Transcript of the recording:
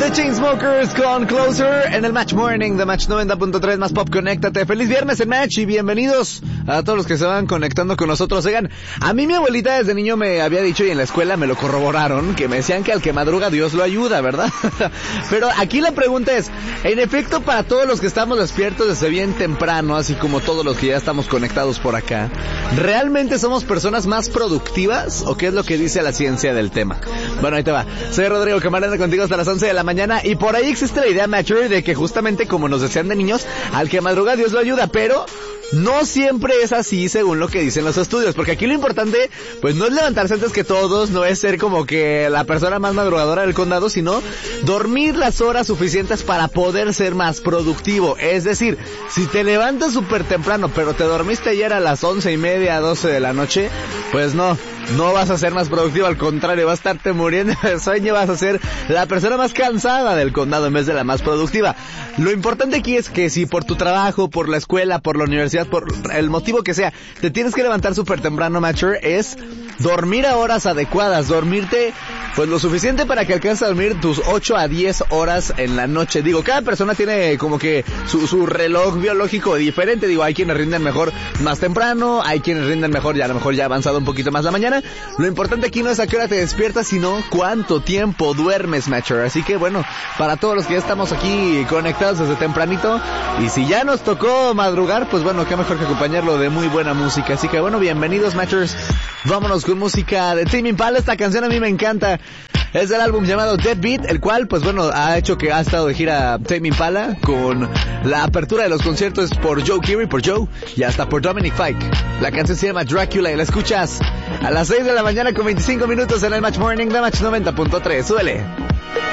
The Chainsmokers con Closer en el Match Morning de Match 90.3 más Pop. Conéctate. Feliz viernes en Match y bienvenidos a todos los que se van conectando con nosotros. Oigan, a mí mi abuelita desde niño me había dicho, y en la escuela me lo corroboraron, que me decían que al que madruga Dios lo ayuda, ¿verdad? Pero aquí la pregunta es, en efecto, para todos los que estamos despiertos desde bien temprano, así como todos los que ya estamos conectados por acá, ¿realmente somos personas más productivas o qué es lo que dice la ciencia del tema? Bueno, ahí te va. Soy Rodrigo Camarena contigo hasta las 11 de la mañana y por ahí existe la idea, Matcher, de que justamente como nos decían de niños, al que madruga Dios lo ayuda, pero no siempre es así según lo que dicen los estudios, porque aquí lo importante pues no es levantarse antes que todos, no es ser como que la persona más madrugadora del condado, sino dormir las horas suficientes para poder ser más productivo. Es decir, si te levantas súper temprano pero te dormiste ayer a las 11:30, 12 de la noche, pues no vas a ser más productivo, al contrario, vas a estarte muriendo de sueño, vas a ser la persona más cansada del condado en vez de la más productiva. Lo importante aquí es que si por tu trabajo, por la escuela, por la universidad, por el motivo que sea, te tienes que levantar súper temprano, Matcher, es dormir a horas adecuadas, dormirte pues lo suficiente para que alcances a dormir tus 8 a 10 horas en la noche. Digo, cada persona tiene como que su reloj biológico diferente. Digo, hay quienes rinden mejor más temprano, hay quienes rinden mejor ya a lo mejor ya avanzado un poquito más la mañana. Lo importante aquí no es a qué hora te despiertas, sino cuánto tiempo duermes, Matcher. Así que bueno, para todos los que ya estamos aquí conectados desde tempranito, y si ya nos tocó madrugar, pues bueno, qué mejor que acompañarlo de muy buena música. Así que bueno, bienvenidos, Matchers. Vámonos con música de Tame Impala. Esta canción a mí me encanta. Es del álbum llamado Deadbeat, el cual, pues bueno, ha hecho que ha estado de gira Tame Impala, con la apertura de los conciertos por Joe Keery, por Joe, y hasta por Dominic Fike. La canción se llama Dracula y la escuchas a las 6 de la mañana con 25 minutos en el Match Morning de Match 90.3. Suele.